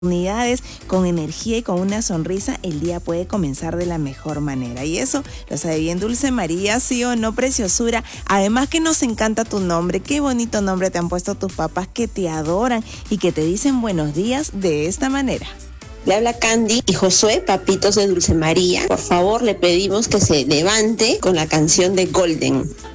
Unidades, con energía y con una sonrisa, el día puede comenzar de la mejor manera. Y eso lo sabe bien Dulce María, sí o no, preciosura. Además que nos encanta tu nombre, qué bonito nombre te han puesto tus papás que te adoran y que te dicen buenos días de esta manera. Le habla Candy y Josué, papitos de Dulce María. Por favor, le pedimos que se levante con la canción de Golden.